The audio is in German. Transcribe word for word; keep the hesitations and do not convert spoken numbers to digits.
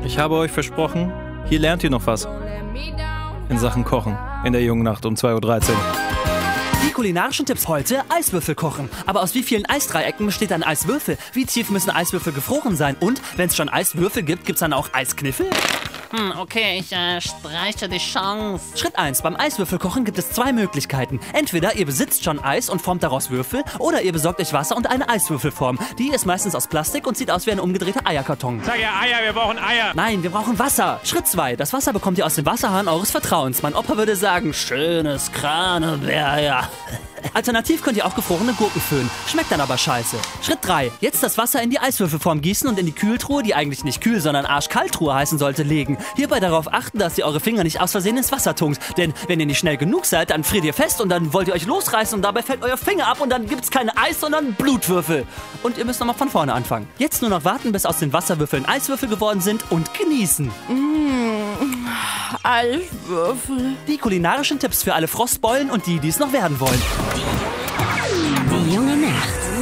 Ich habe euch versprochen, hier lernt ihr noch was. In Sachen Kochen. In der jungen Nacht um zwei Uhr dreizehn. Die kulinarischen Tipps heute: Eiswürfel kochen. Aber aus wie vielen Eisdreiecken besteht ein Eiswürfel? Wie tief müssen Eiswürfel gefroren sein? Und wenn es schon Eiswürfel gibt, gibt es dann auch Eiskniffel? Hm, okay, ich äh, streiche die Chance. Schritt eins. Beim Eiswürfelkochen gibt es zwei Möglichkeiten. Entweder ihr besitzt schon Eis und formt daraus Würfel, oder ihr besorgt euch Wasser und eine Eiswürfelform. Die ist meistens aus Plastik und sieht aus wie ein umgedrehter Eierkarton. Sag ja Eier, wir brauchen Eier. Nein, wir brauchen Wasser. Schritt zwei. Das Wasser bekommt ihr aus dem Wasserhahn eures Vertrauens. Mein Opa würde sagen, schönes Kranebär. Alternativ könnt ihr auch gefrorene Gurken füllen. Schmeckt dann aber scheiße. Schritt drei. Jetzt das Wasser in die Eiswürfelform gießen und in die Kühltruhe, die eigentlich nicht Kühl, sondern Arschkalttruhe heißen sollte, legen. Hierbei darauf achten, dass ihr eure Finger nicht aus Versehen ins Wasser tunkt. Denn wenn ihr nicht schnell genug seid, dann friert ihr fest und dann wollt ihr euch losreißen und dabei fällt euer Finger ab und dann gibt's keine Eis, sondern Blutwürfel. Und ihr müsst nochmal von vorne anfangen. Jetzt nur noch warten, bis aus den Wasserwürfeln Eiswürfel geworden sind und genießen. Mmh, Eiswürfel. Die kulinarischen Tipps für alle Frostbeulen und die, die es noch werden wollen. Die junge Nacht.